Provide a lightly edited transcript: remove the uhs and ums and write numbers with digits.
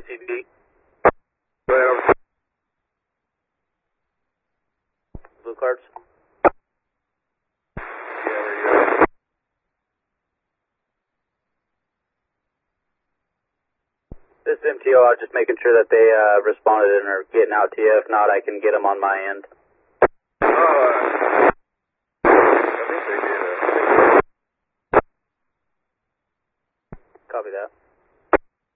CD. Blue cards. This is MTO. I'm just making sure that they responded and are getting out to you. If not, I can get them on my end.